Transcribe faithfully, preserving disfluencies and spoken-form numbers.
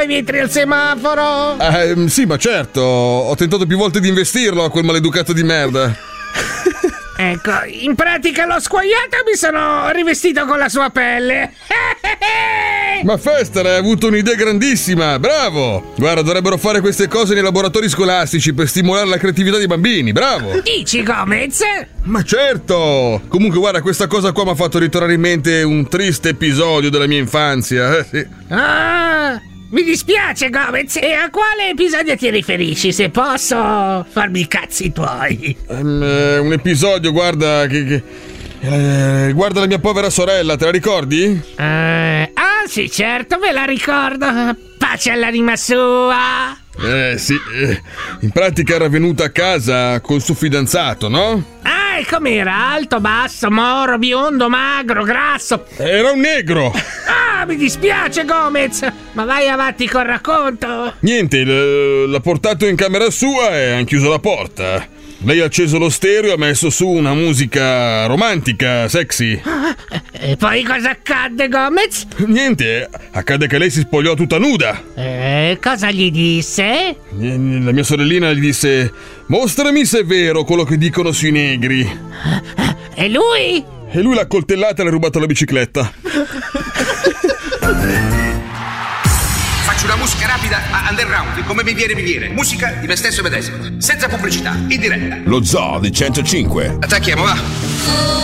i vetri al semaforo? Eh, sì, ma certo. Ho tentato più volte di investirlo a quel maleducato di merda. Ecco, in pratica l'ho squagliato e mi sono rivestito con la sua pelle. Ma Fester, hai avuto un'idea grandissima, bravo! Guarda, dovrebbero fare queste cose nei laboratori scolastici per stimolare la creatività dei bambini, bravo! Dici, Gomez? Ma certo! Comunque guarda, questa cosa qua mi ha fatto ritornare in mente un triste episodio della mia infanzia, eh sì. Ah, mi dispiace, Gomez. E a quale episodio ti riferisci, se posso farmi i cazzi tuoi? Um, eh, un episodio, guarda, che... che eh, guarda la mia povera sorella, te la ricordi? Eh, ah, sì, certo, me la ricordo. Pace all'anima sua. Eh sì, eh, in pratica era venuta a casa col suo fidanzato, no? Ah, e com'era? Alto, basso, moro, biondo, magro, grasso? Era un negro! Ah, mi dispiace, Gomez, ma vai avanti col racconto. Niente, l- l'ha portato in camera sua e hanno chiuso la porta. Lei ha acceso lo stereo e ha messo su una musica romantica, sexy. E poi cosa accadde, Gomez? Niente, accade che lei si spogliò tutta nuda. E cosa gli disse? La mia sorellina gli disse: mostrami se è vero quello che dicono sui negri. E lui? E lui l'ha coltellata e le ha rubato la bicicletta. Faccio una musica rapida a underground, come mi viene mi viene. Musica di me stesso e medesimo, senza pubblicità, in diretta. Lo Zoo di centocinque. Attacchiamo, va.